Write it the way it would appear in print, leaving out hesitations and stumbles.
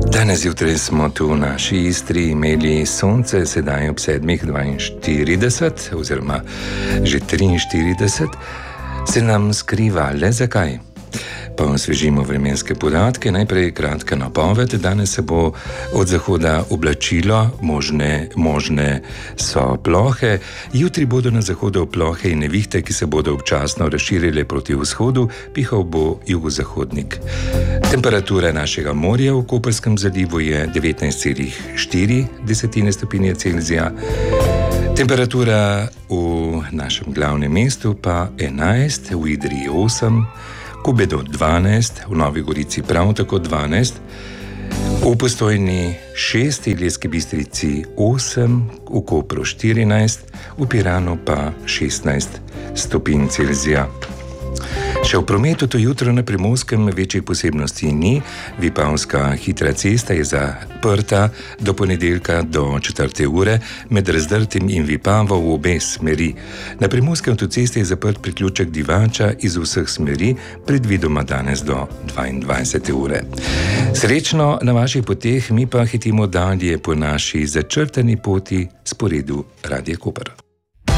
Danes zjutraj smo tu v naši Istri imeli sonce, sedaj ob 7:42, oziroma že 43, se nam skriva. Le zakaj? Pa osvežimo vremenske podatke. Najprej kratka napoved. Danes se bo od zahoda oblačilo, možne so plohe. Jutri bodo na zahodu plohe in nevihte, ki se bodo občasno razširile proti vzhodu, pihal bo jugozahodnik. Temperatura našega morja v Koperskem zalivu je 19,4 stopinje Celzija. Temperatura v našem glavnem mestu pa 11, v Idriji 8, Kubedo 12, v Novi Gorici prav tako 12, v Postojni 6, Ilirski Bistrici 8, v Kopru 14, v Piranu pa 16 stopinj Celzija. Še v prometu to jutro na Primorskem večjih posebnosti ni. Vipavska hitra cesta je zaprta do ponedeljka do 4. ure med Razdrtim in Vipavo v obe smeri. Na Primorskem avtocesti je zaprt priključek Divača iz vseh smeri, predvidoma danes do 22. ure. Srečno na vaših poteh, mi pa hitimo dalje po naši začrtani poti sporedu Radia Koper.